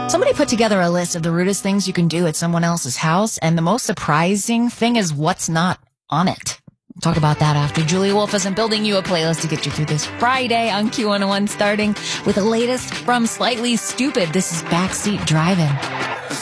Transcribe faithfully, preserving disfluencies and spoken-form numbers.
Somebody put together a list of the rudest things you can do at someone else's house, and the most surprising thing is what's not on it. We'll talk about that after. Julia Wolf isn't building you a playlist to get you through this Friday on Q one oh one, starting with the latest from Slightly Stoopid. This is Backseat Driving.